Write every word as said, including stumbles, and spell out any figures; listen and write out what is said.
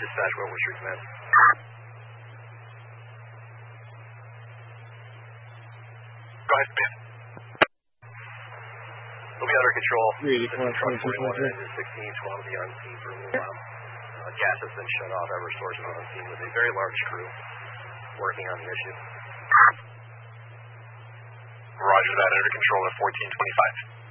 dispatch, what was your command? Go ahead, man. We'll be under control. three eighty-four, Truck twenty-two, forty-one twenty-three. and sixteen, will be on scene for a little while. Uh, gas has been shut off. Eversource is on scene with a very large crew working on the issue. Roger that, under control at fourteen twenty-five.